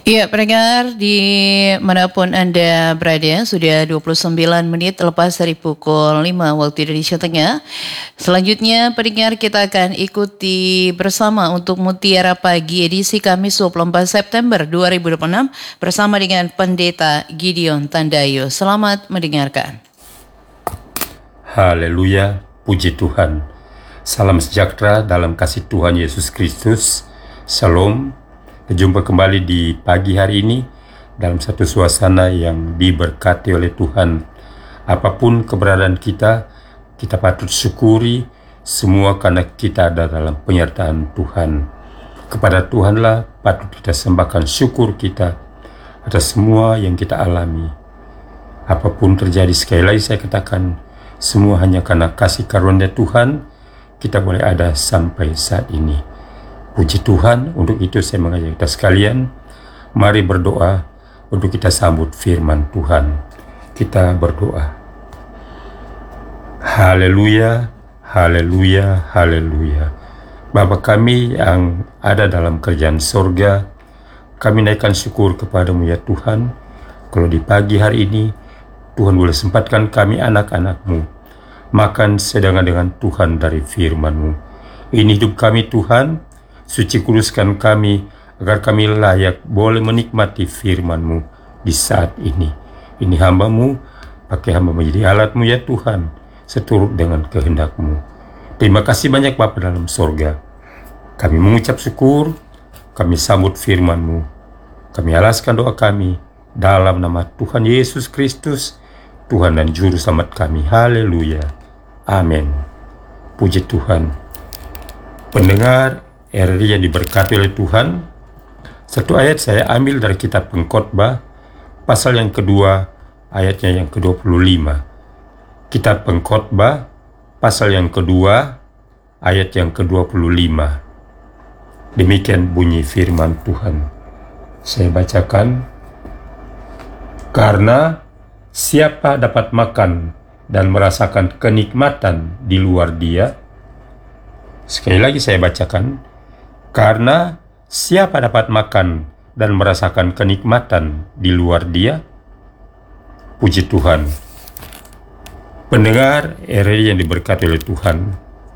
Ya, pendengar di manapun Anda berada, sudah 29 menit lepas dari pukul 5 waktu Indonesia Tengah. Selanjutnya, pendengar, kita akan ikuti bersama untuk Mutiara Pagi edisi Kamis 24 September 2026 bersama dengan Pendeta Gideon Tandayo. Selamat mendengarkan. Haleluya, puji Tuhan. Salam sejahtera dalam kasih Tuhan Yesus Kristus. Shalom. Berjumpa kembali di pagi hari ini dalam satu suasana yang diberkati oleh Tuhan. Apapun keberadaan kita, kita patut syukuri semua karena kita ada dalam penyertaan Tuhan. Kepada Tuhanlah patut kita sembahkan syukur kita atas semua yang kita alami. Apapun terjadi, sekali lagi saya katakan, semua hanya karena kasih karunia Tuhan kita boleh ada sampai saat ini. Puji Tuhan, untuk itu saya mengajak kita sekalian, mari berdoa untuk kita sambut firman Tuhan. Kita berdoa. Haleluya, haleluya, haleluya. Bapa kami yang ada dalam kerajaan sorga, kami naikkan syukur kepadamu ya Tuhan. Kalau di pagi hari ini, Tuhan boleh sempatkan kami anak-anak-Mu makan sedengan dengan Tuhan dari firman-Mu. Ini hidup kami Tuhan, suci kuduskan kami agar kami layak boleh menikmati firman-Mu di saat ini. Ini hamba-Mu, pakai hamba menjadi alat-Mu ya Tuhan, seturut dengan kehendak-Mu. Terima kasih banyak Bapa dalam sorga. Kami mengucap syukur, kami sambut firman-Mu. Kami alaskan doa kami dalam nama Tuhan Yesus Kristus, Tuhan dan Juru Selamat kami. Haleluya. Amin. Puji Tuhan. Pendengar RRI yang diberkati oleh Tuhan, satu ayat saya ambil dari kitab Pengkhotbah, pasal yang kedua, ayatnya yang ke-25. Kitab Pengkhotbah, pasal yang kedua, ayat yang ke-25. Demikian bunyi firman Tuhan. Saya bacakan. Karena siapa dapat makan dan merasakan kenikmatan di luar dia? Sekali lagi saya bacakan. Karena siapa dapat makan dan merasakan kenikmatan di luar dia? Puji Tuhan. Pendengar RRI yang diberkati oleh Tuhan,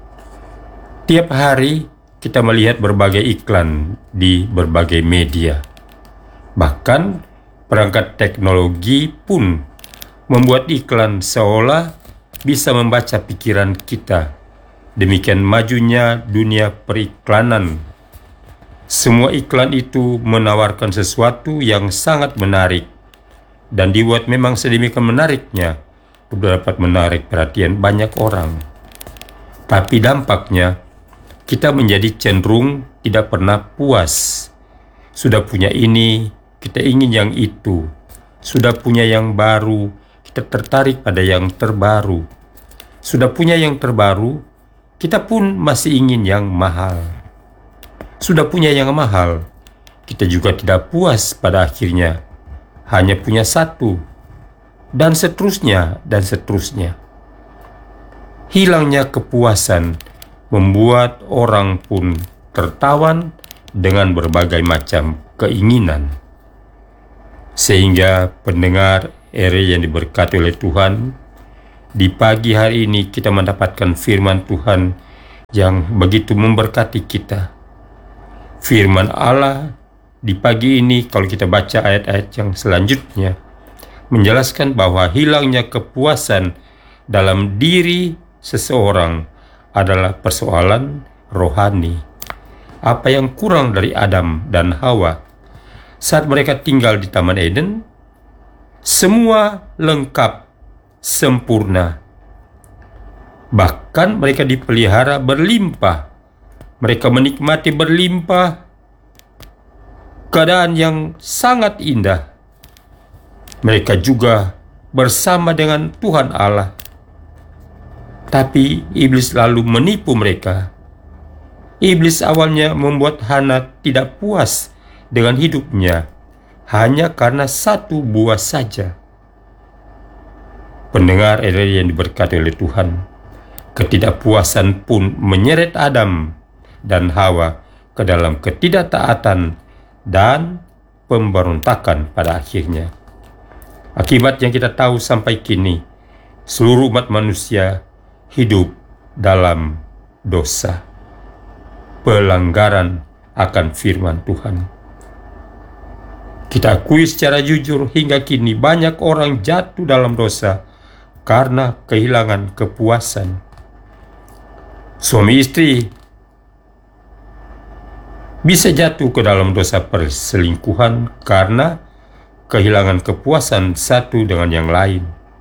tiap hari kita melihat berbagai iklan di berbagai media. Bahkan perangkat teknologi pun membuat iklan seolah bisa membaca pikiran kita. Demikian majunya dunia periklanan. Semua iklan itu menawarkan sesuatu yang sangat menarik dan dibuat memang sedemikian menariknya untuk dapat menarik perhatian banyak orang. Tapi dampaknya kita menjadi cenderung tidak pernah puas. Sudah punya ini, kita ingin yang itu. Sudah punya yang baru, kita tertarik pada yang terbaru. Sudah punya yang terbaru, kita pun masih ingin yang mahal. Sudah punya yang mahal, kita juga tidak puas pada akhirnya. Hanya punya satu, dan seterusnya, dan seterusnya. Hilangnya kepuasan membuat orang pun tertawan dengan berbagai macam keinginan. Sehingga pendengar RRI yang diberkati oleh Tuhan, di pagi hari ini kita mendapatkan firman Tuhan yang begitu memberkati kita. Firman Allah di pagi ini, kalau kita baca ayat-ayat yang selanjutnya, menjelaskan bahwa hilangnya kepuasan dalam diri seseorang adalah persoalan rohani. Apa yang kurang dari Adam dan Hawa saat mereka tinggal di Taman Eden, semua lengkap, sempurna. Bahkan mereka dipelihara berlimpah. Mereka menikmati berlimpah keadaan yang sangat indah. Mereka juga bersama dengan Tuhan Allah. Tapi iblis lalu menipu mereka. Iblis awalnya membuat Hana tidak puas dengan hidupnya hanya karena satu buah saja. Pendengar RRI yang diberkati oleh Tuhan, ketidakpuasan pun menyeret Adam dan Hawa ke dalam ketidaktaatan dan pemberontakan pada akhirnya. Akibat yang kita tahu sampai kini, seluruh umat manusia hidup dalam dosa, pelanggaran akan firman Tuhan. Kita akui secara jujur hingga kini banyak orang jatuh dalam dosa karena kehilangan kepuasan. Suami istri bisa jatuh ke dalam dosa perselingkuhan karena kehilangan kepuasan satu dengan yang lain.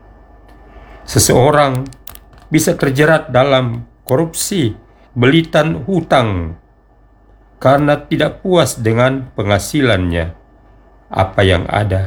Seseorang bisa terjerat dalam korupsi, belitan hutang karena tidak puas dengan penghasilannya, apa yang ada.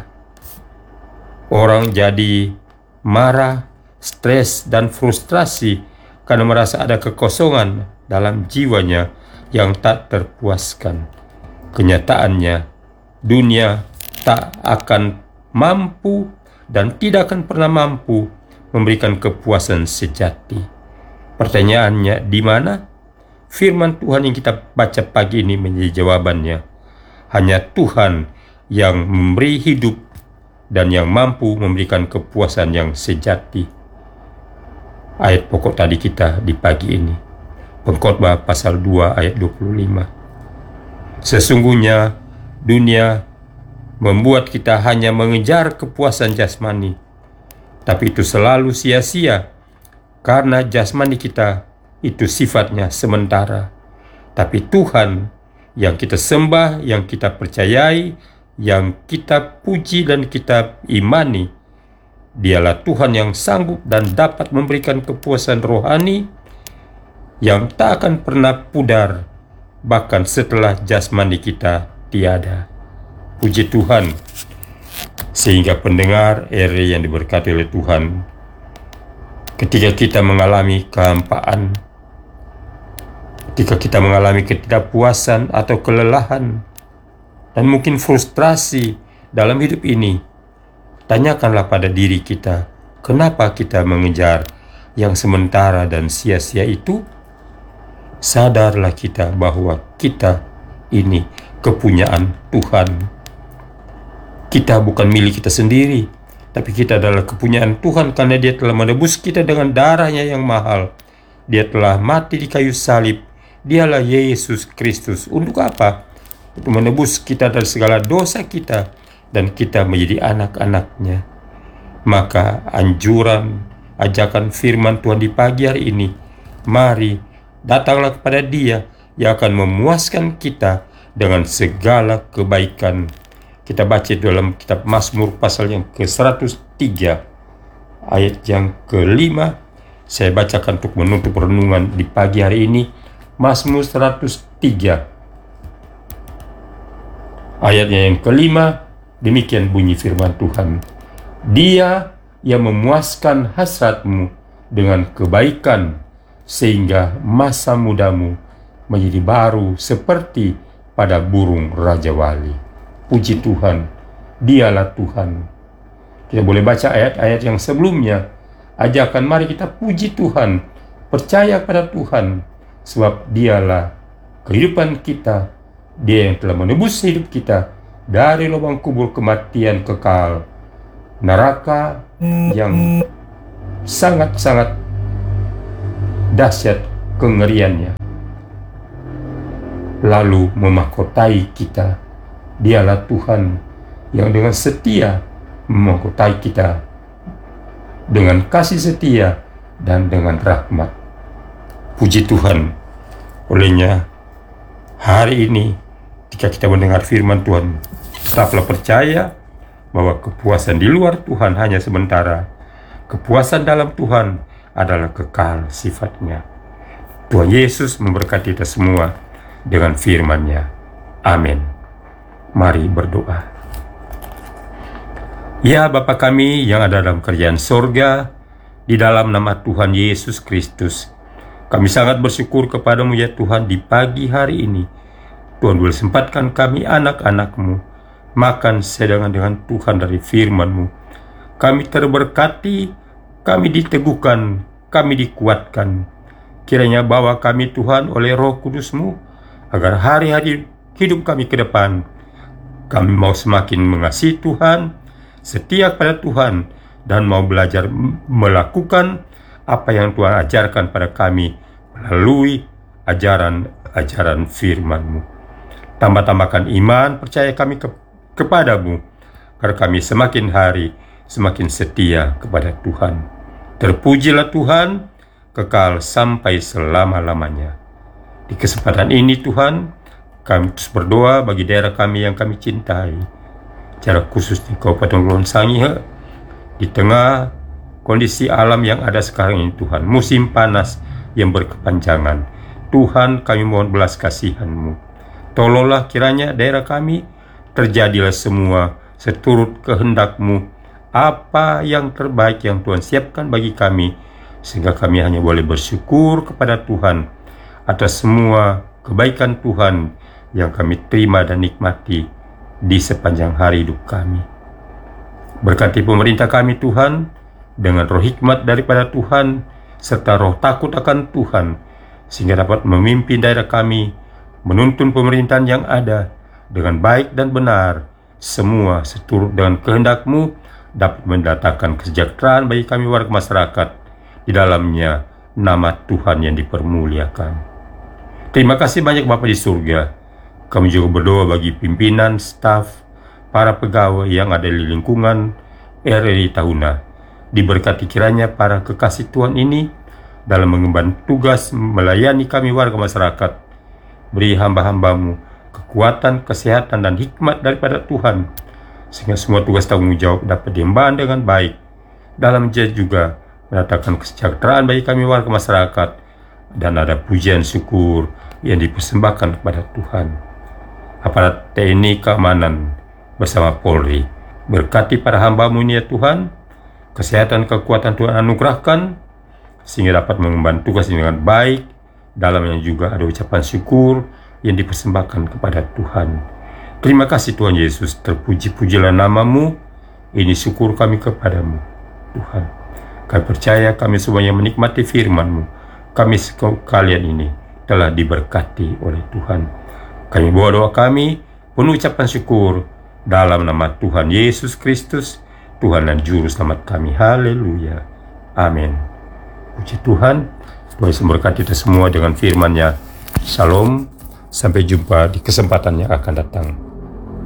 Orang jadi marah, stres, dan frustrasi karena merasa ada kekosongan dalam jiwanya yang tak terpuaskan. Kenyataannya, dunia tak akan mampu dan tidak akan pernah mampu memberikan kepuasan sejati. Pertanyaannya, di mana? Firman Tuhan yang kita baca pagi ini menjadi jawabannya. Hanya Tuhan yang memberi hidup dan yang mampu memberikan kepuasan yang sejati. Ayat pokok tadi kita di pagi ini, Pengkhotbah pasal 2 ayat 25. Sesungguhnya dunia membuat kita hanya mengejar kepuasan jasmani, tapi itu selalu sia-sia karena jasmani kita itu sifatnya sementara. Tapi Tuhan yang kita sembah, yang kita percayai, yang kita puji dan kita imani, Dialah Tuhan yang sanggup dan dapat memberikan kepuasan rohani yang tak akan pernah pudar bahkan setelah jasmani kita tiada. Puji Tuhan. Sehingga pendengar yang diberkati oleh Tuhan, ketika kita mengalami kehampaan, ketika kita mengalami ketidakpuasan atau kelelahan dan mungkin frustrasi dalam hidup ini, tanyakanlah pada diri kita, kenapa kita mengejar yang sementara dan sia-sia itu? Sadarlah kita bahwa kita ini kepunyaan Tuhan. Kita bukan milik kita sendiri, tapi kita adalah kepunyaan Tuhan karena Dia telah menebus kita dengan darahnya yang mahal. Dia telah mati di kayu salib. Dialah Yesus Kristus. Untuk apa? Untuk menebus kita dari segala dosa kita dan kita menjadi anak-anak-Nya. Maka ajakan firman Tuhan di pagi hari ini, mari datanglah kepada Dia yang akan memuaskan kita dengan segala kebaikan. Kita baca dalam kitab Mazmur pasal yang ke-103 ayat yang ke-5. Saya bacakan untuk menutup renungan di pagi hari ini. Mazmur 103 ayatnya yang ke-5. Demikian bunyi firman Tuhan. Dia yang memuaskan hasratmu dengan kebaikan, sehingga masa mudamu menjadi baru seperti pada burung Raja Wali. Puji Tuhan, Dialah Tuhan. Kita boleh baca ayat-ayat yang sebelumnya. Ajakan mari kita puji Tuhan, percaya pada Tuhan, sebab Dialah kehidupan kita. Dia yang telah menebus hidup kita dari lubang kubur kematian kekal, neraka yang sangat-sangat dahsyat kengeriannya, lalu memahkotai kita. Dialah Tuhan yang dengan setia memahkotai kita dengan kasih setia dan dengan rahmat. Puji Tuhan. Olehnya hari ini ketika kita mendengar firman Tuhan, tetaplah percaya bahwa kepuasan di luar Tuhan hanya sementara. Kepuasan dalam Tuhan adalah kekal sifatnya. Tuhan Yesus memberkati kita semua dengan firman-Nya. Amin. Mari berdoa. Ya Bapa kami yang ada dalam kerajaan sorga, di dalam nama Tuhan Yesus Kristus, kami sangat bersyukur kepadamu ya Tuhan di pagi hari ini. Tuhan boleh sempatkan kami anak-anak-Mu makan sedengan dengan Tuhan dari firman-Mu. Kami terberkati, kami diteguhkan, kami dikuatkan. Kiranya bawa kami Tuhan oleh Roh Kudus-Mu, agar hari-hari hidup kami ke depan Kami mau semakin mengasihi Tuhan, setia kepada Tuhan, dan mau belajar melakukan apa yang Tuhan ajarkan pada kami melalui ajaran-ajaran firman-Mu. Tambah-tambahkan iman percaya kami kepadamu, agar kami semakin hari semakin setia kepada Tuhan. Terpujilah Tuhan, kekal sampai selama-lamanya. Di kesempatan ini Tuhan, kami terus berdoa bagi daerah kami yang kami cintai, secara khusus di Kabupaten Kepulauan Sangihe, di tengah kondisi alam yang ada sekarang ini Tuhan, musim panas yang berkepanjangan. Tuhan, kami mohon belas kasihan-Mu. Tolonglah kiranya daerah kami, terjadilah semua seturut kehendak-Mu, apa yang terbaik yang Tuhan siapkan bagi kami, sehingga kami hanya boleh bersyukur kepada Tuhan atas semua kebaikan Tuhan yang kami terima dan nikmati di sepanjang hari hidup kami. Berkati pemerintah kami Tuhan, dengan roh hikmat daripada Tuhan, serta roh takut akan Tuhan, sehingga dapat memimpin daerah kami, menuntun pemerintahan yang ada dengan baik dan benar, semua seturut dengan kehendak-Mu, dapat mendatangkan kesejahteraan bagi kami warga masyarakat, di dalamnya nama Tuhan yang dipermuliakan. Terima kasih banyak Bapa di surga. Kami juga berdoa bagi pimpinan, staf, para pegawai yang ada di lingkungan RRI Tahuna. Diberkati kiranya para kekasih Tuhan ini dalam mengemban tugas melayani kami warga masyarakat. Beri hamba-hamba-Mu kekuatan, kesehatan, dan hikmat daripada Tuhan, sehingga semua tugas tanggung jawab dapat diemban dengan baik. Dalam juga mendatangkan kesejahteraan bagi kami warga masyarakat, dan ada pujian syukur yang dipersembahkan kepada Tuhan. Aparat TNI keamanan bersama Polri, berkati para hamba-Mu ini ya Tuhan, kesehatan kekuatan Tuhan anugerahkan, sehingga dapat mengemban tugas ini dengan baik. Dalamnya juga ada ucapan syukur yang dipersembahkan kepada Tuhan. Terima kasih Tuhan Yesus, terpuji-pujilah nama-Mu. Ini syukur kami kepadamu Tuhan. Kami percaya kami semuanya menikmati firman-Mu. Kami sekalian ini telah diberkati oleh Tuhan. Kami bawa doa kami penuh ucapan syukur dalam nama Tuhan Yesus Kristus, Tuhan dan Juru Selamat kami. Haleluya. Amin. Puji Tuhan. Tuhan Yesus memberkati kita semua dengan firman-Nya. Shalom. Sampai jumpa di kesempatan yang akan datang.